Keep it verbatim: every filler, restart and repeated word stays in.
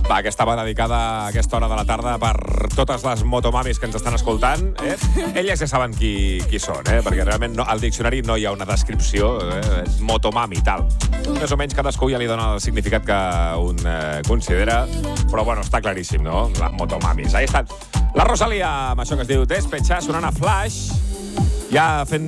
Va, aquesta va dedicada a aquesta hora de la tarda per totes les motomamis que ens estan escoltant. Eh? Elles ja saben qui, qui són, eh? Perquè realment no, al diccionari no hi ha una descripció. Eh? Motomami, tal. Més o menys cadascú ja li dona el significat que un eh, considera, però bueno, està claríssim, no? Les motomamis. Ahí estan. La Rosalía, amb això que es diu Despechar, sonant a Flash, ja fent